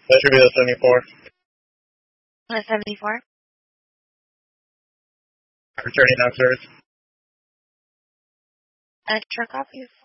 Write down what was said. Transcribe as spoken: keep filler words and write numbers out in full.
That should be the seventy-four. The seventy-four? Returning answers. Extra copies.